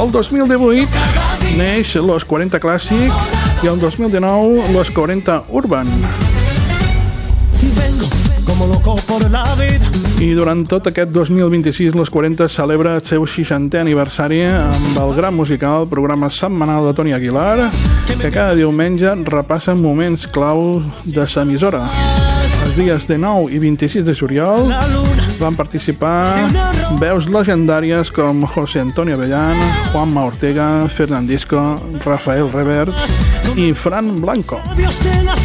El 2018 neix Los 40 Clàssic i el 2019 Los 40 Urban. I durant tot aquest 2026 Los 40 celebra el seu 60è aniversari amb el gran musical programa setmanal de Toni Aguilar, que cada diumenge repassa moments claus de l'emissora. Els dies de 9 i 26 de juliol van participar veus legendàries com José Antonio Avellán, Juanma Ortega, Fernandisco, Rafael Revert i Fran Blanco.